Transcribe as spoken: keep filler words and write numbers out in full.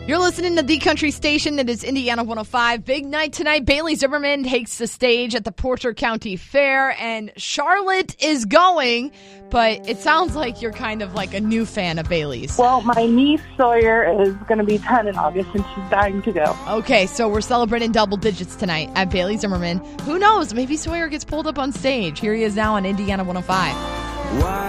You're listening to The Country Station. It is Indiana one oh five. Big night tonight. Bailey Zimmerman takes the stage at the Porter County Fair, and Charlotte is going, but it sounds like you're kind of like a new fan of Bailey's. Well, my niece Sawyer is going to be ten in August, and she's dying to go. Okay, so we're celebrating double digits tonight at Bailey Zimmerman. Who knows? Maybe Sawyer gets pulled up on stage. Here he is now on Indiana one oh five. Why